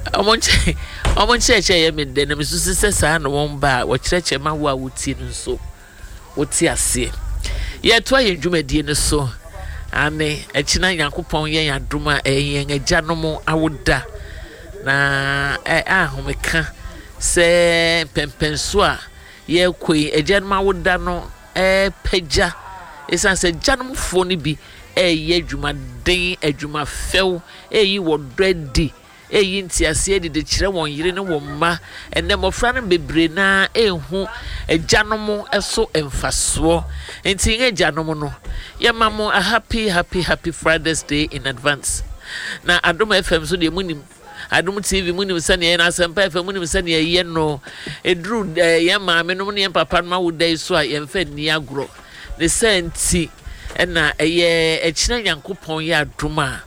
Omonche ye me de na susu se sa na won ba wo kireche ma wo a wuti nso wuti ase ye to ye dwumadie ne so ane ekina Yakopon ye adoma yen agyanom awoda na ahomeka se pempenso a ye koi agyanom awoda no pagya esan se gyanomfo ne bi ye dwumaden adwuma few yi wo dreadi eyi ntiase de kire won yire ne won ma enne mofra ne bebre na ehu agyanom eso emfaso enti agyanom no yemamo a happy Friday day in advance na Adom FM so de munim Adom TV munim sane na Asempa FM munim sane ye no edru ye maame no ne papa no awudai so a yemfa ni agro ne senti ena eye ekina Yakopon ye adoma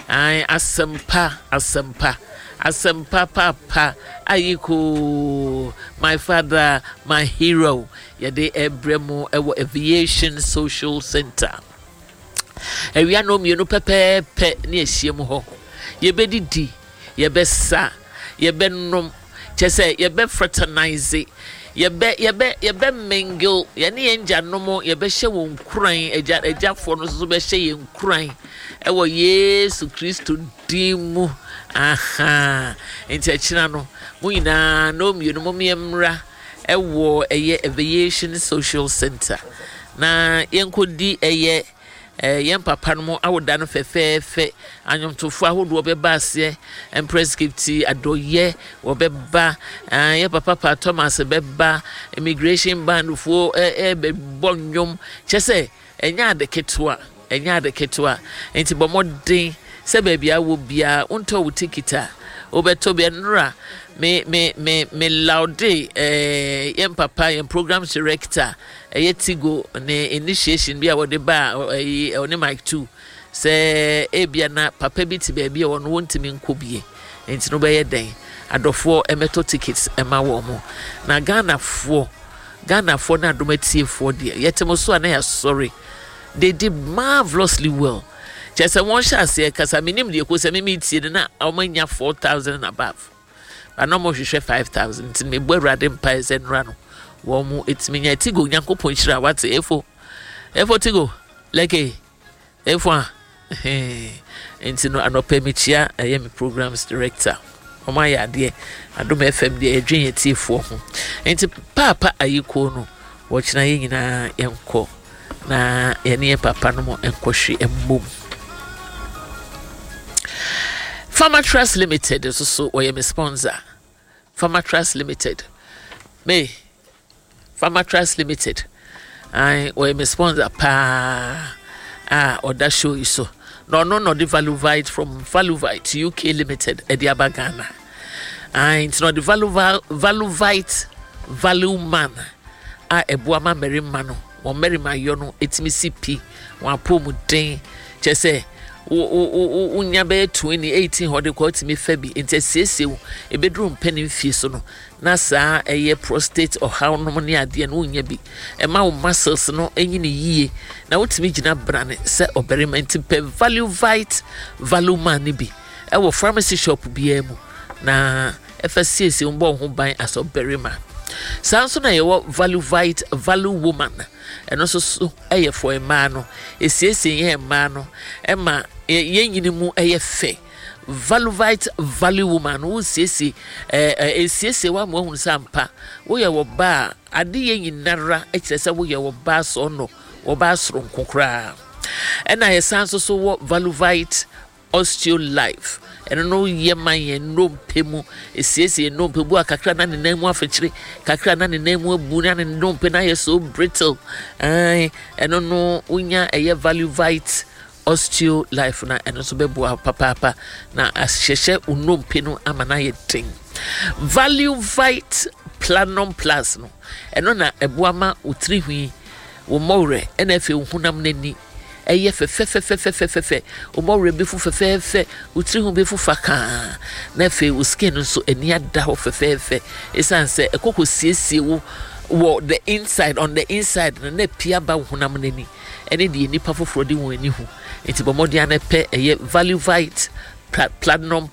Asempa papa ayiko my father my hero yede ebremu ewo aviation social center ewia no mienu pepepe ne ehiem ho yebedidi yebesa yebenom chese yebe fraternize yebe mingle yene yenjanom yebe hye won kuran ejafo no so be hye yen kuran ewo Yesu Kristo dimu aha enti akina no mu nyina no mienu mo miemra ewo eye aviation social center na yenkodi eye yen papa no awoda no fefefe anyomtofo ahodo obeba ase Empress Gifty Adoye obeba ye papa Thomas beba immigration band fo be bonyom chese enya de ketwa enti bomodin se bebia wo bia unto wo tikita obeto be nra me laude yen papa yen program director Tigo ne initiation bia wo de ba oni mic 2 se ebia na papa bi ti bia wo no wontimi nkobie enti no be ye den adofo emeto tickets ema wo mo na Ghana fo na domatiefo de yetemo so na ya sorry they did marvelously well. Just one shall say, because I mean, you could say me na omanya 4,000 and above. I no more share 5,000. Me boy radin pies and run. Womu, it's me Tigo Yakopon shira what's efo Tigo like F1 into no anopemichia I am programs director. Oh my idea, Adom FM de dream T4 into papa ayiko no watch na yina yanko na yene papa no mo enkohwe embom. Farmer Trust Limited is also my sponsor. Farmer Trust Limited. Farmer Trust Limited. I my sponsor or that show is so. No the Valuvite from Valuvite UK Limited Ediaba Ghana. It's not the Valuvite Value Man. Ebuama Merimano. One Merima Yono, it's me CP, one Pomudin, just say. Unya be 2018 hode ko timi fabi intesese e bedroom penny fee so no na saa eye prostate or how no ne ade no unya bi e ma wo muscles no enyi ne yie na wotimi gina brane se oberiment pe value vite value man bi e wo pharmacy shop bia mu na FSCC mbo ho ban as oberima sanso na ye wo value vite value woman eno so eye for a man no esiesie ye man no e ma yenyini mu eye fe Valuvite value woman wo siesie esiesie wa mo hu sampa wo ye wo ba ade yenyinara e kire se wo ye wo ba so no wo ba soro nkokra e na ye sanso so wo Valuvite Osteo Life eno no ye man ye no pemu esiesie no pebu akakra na ne namu afechire kakra na ne namu abu na ne no pe na ye so brittle eno no unya eye Valuvite Osteo Life na eno so bebo papa na ahyehye unompe no amana ye den Valuvite Platinum Plus no eno na ebo ama utrihwi wo more ena efe hunam nani eye fe o more be fu fe utrihu be fu faka na efe o skin so eni ada ho fe esan se ekoko siesie wo the inside on the inside na pia ba hunam nani ene de nipa foforo de won ani hu enti bomodi ana pe eye Valuvite Platinum